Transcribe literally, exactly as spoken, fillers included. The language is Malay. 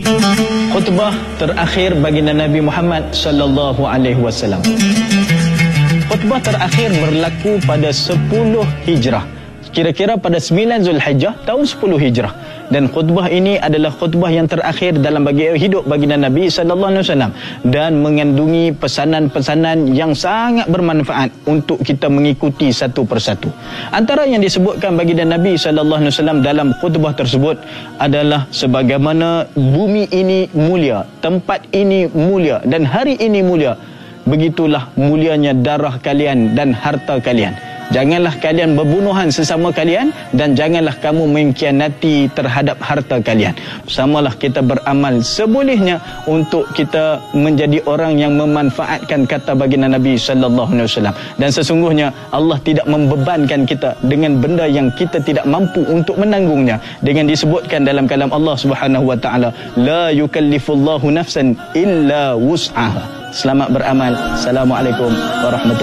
Khutbah terakhir baginda Nabi Muhammad sallallahu alaihi wasallam. Khutbah terakhir berlaku pada sepuluh Hijrah. Kira-kira pada sembilan Zulhijjah tahun sepuluh Hijrah. Dan khutbah ini adalah khutbah yang terakhir dalam bagi hidup baginda Nabi sallallahu alaihi wasallam dan mengandungi pesanan-pesanan yang sangat bermanfaat untuk kita mengikuti satu persatu. Antara yang disebutkan baginda Nabi sallallahu alaihi wasallam dalam khutbah tersebut adalah sebagaimana bumi ini mulia, tempat ini mulia dan hari ini mulia, begitulah mulianya darah kalian dan harta kalian. Janganlah kalian berbunuhan sesama kalian dan janganlah kamu mengkhianati terhadap harta kalian. Samalah kita beramal sebolehnya untuk kita menjadi orang yang memanfaatkan kata baginda Nabi sallallahu alaihi wasallam. Dan sesungguhnya Allah tidak membebankan kita dengan benda yang kita tidak mampu untuk menanggungnya. Dengan disebutkan dalam kalam Allah Subhanahu wa taala, la yukallifullahu nafsan illa wus'aha. Selamat beramal. Assalamualaikum warahmatullahi wabarakatuh.